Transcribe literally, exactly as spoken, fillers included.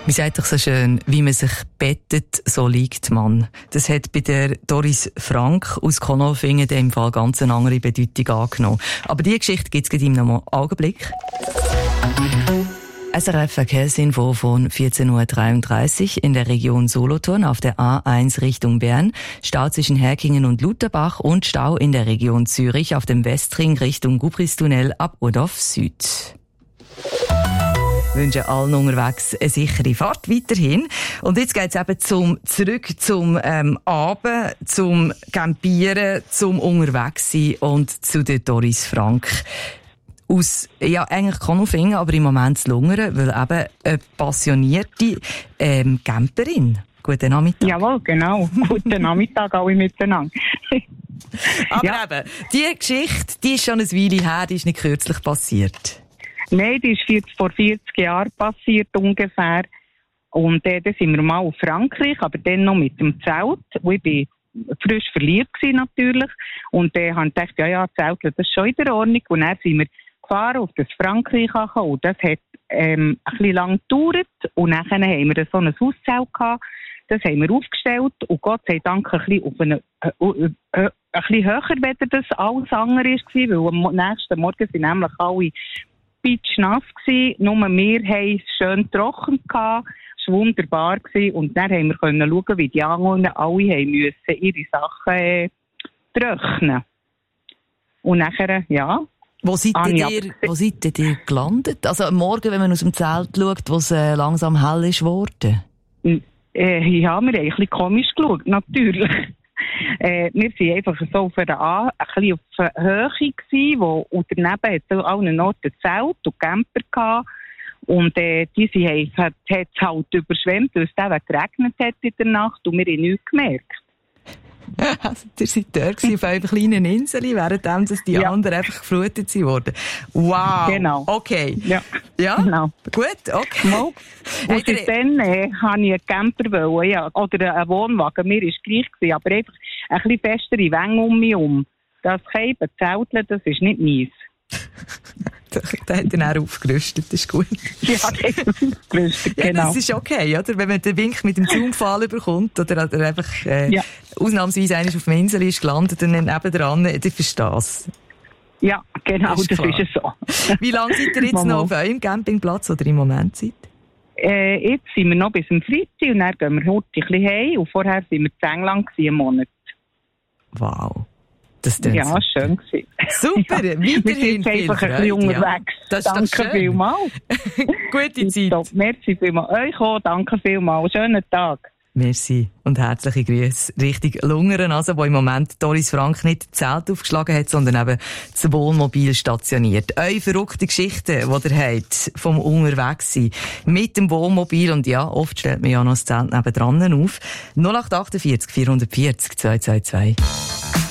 Wie sagt doch so schön, wie man sich bettet, so liegt man. Das hat bei der Doris Frank aus Konolfingen in dem Fall ganz eine andere Bedeutung angenommen. Aber diese Geschichte gibt es in einem Augenblick. S R F Verkehrsinfo von vierzehn Uhr dreiunddreißig in der Region Solothurn auf der A eins Richtung Bern, Stau zwischen Herkingen und Lutherbach und Stau in der Region Zürich auf dem Westring Richtung Gubristunnel ab Urdorf Süd. Ich wünsche allen unterwegs eine sichere Fahrt weiterhin. Und jetzt geht's eben zum, zurück zum ähm, Abend, zum Campieren, zum Unterwegssein und zu der Doris Frank. Aus, ja, eigentlich Konolfingen, aber im Moment zu Lungern, weil eben eine passionierte ähm, Camperin. Guten Nachmittag. Jawohl, genau. Guten Nachmittag alle miteinander. Aber ja. eben, die Geschichte, die ist schon eine Weile her, die ist nicht kürzlich passiert. Nein, die ist vierzig, vor vierzig Jahren passiert ungefähr. Und äh, dann sind wir mal auf Frankreich, aber dann noch mit dem Zelt. Wo ich bin frisch verliebt gewesen, natürlich. Und dann äh, habe ich gedacht, ja, ja, Zelt, das ist schon in der Ordnung. Und dann sind wir gefahren auf das Frankreich angekommen. Und das hat ähm, ein bisschen lang gedauert. Und dann haben wir so ein Hauszelt gehabt. Das haben wir aufgestellt. Und Gott sei Dank ein bisschen, auf eine, äh, äh, äh, ein bisschen höher, als das alles andere war. Weil am nächsten Morgen sind nämlich alle pitschnass gsi, nur wir haben es schön trocken gehabt, es war wunderbar gsi und dann haben wir können schauen, wie die anderen alle haben müssen ihre Sachen äh, trocknen. Und nachher, ja. Wo seid ihr, wo seid ihr gelandet? Also am Morgen, wenn man aus dem Zelt schaut, wo es äh, langsam hell ist geworden? Äh, ja, wir haben ein bisschen komisch geschaut, natürlich. Äh, wir waren einfach so auf einer A, ein bisschen auf der Höhe gewesen, wo, und daneben hat es an allen Orten Zelt und Camper gehabt. Und, äh, diese hat es halt überschwemmt, weil es dann geregnet hat in der Nacht und wir haben nichts gemerkt. Also, ihr seid dort auf einer kleinen Insel, währenddem dass die ja. anderen einfach geflutet wurden. Wow! Genau. Okay. Ja, ja? Genau. Gut, okay. Mal. Und seitdem äh, habe ich einen Camper wollen, ja, oder einen Wohnwagen. Mir war es gleich gewesen, aber einfach ein bisschen festere Wänge um mich herum. Das Käben, Zelteln, das ist nicht meins. Da hat er dann aufgerüstet, das ist gut. Ja, der hat aufgerüstet, genau. Ja, das ist okay, oder? Wenn man den Wink mit dem Zaunpfahl bekommt, oder, oder einfach äh, ja. ausnahmsweise einer auf dem Insel ist gelandet und dann nebendran, ich verstehe es. Ja, genau, das ist, das ist so. Wie lange seid ihr jetzt noch auf eurem Campingplatz, oder im Moment seid? Äh, jetzt sind wir noch bis zum Freitag und dann gehen wir heute ein bisschen heim und vorher sind wir in England einen Monat. Wow. Das ja, so. Schön gewesen. Super, ja. Weiterhin wir sind einfach ein bisschen unterwegs. Ja. Das danke vielmals. Gute Zeit. Top. Merci vielmals. Euch auch, danke vielmals. Schönen Tag. Merci und herzliche Grüße Richtung Lungern, also, wo im Moment Doris Frank nicht das Zelt aufgeschlagen hat, sondern eben das Wohnmobil stationiert. Eure verrückte Geschichten, die ihr habt vom Unterwegssein mit dem Wohnmobil, und ja, oft stellt man ja noch das Zelt nebendran auf. null acht acht vier vier vier vier zwei zwei zwei.